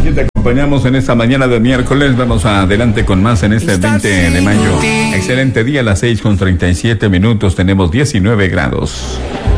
Aquí te acompañamos en esta mañana de miércoles. Vamos adelante con más en este 20 de mayo. Excelente día, a las 6:37. Tenemos 19 grados.